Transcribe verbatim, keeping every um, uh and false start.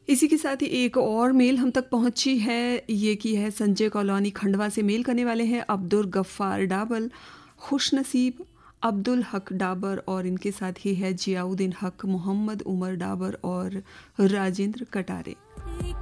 इसी के साथ ही एक और मेल हम तक पहुंची है, ये की है संजय कॉलोनी खंडवा से। मेल करने वाले हैं अब्दुल गफ्फार डाबल, खुशनसीब अब्दुल हक डाबर और इनके साथ ही है जियाउद्दीन हक, मोहम्मद उमर डाबर और राजेंद्र कटारे।